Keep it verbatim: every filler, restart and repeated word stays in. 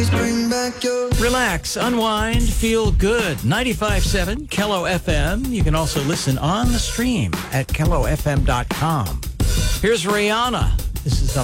Please bring back your... Relax, unwind, feel good. ninety-five point seven Kello F M. You can also listen on the stream at kello f m dot com. Here's Rihanna. This is a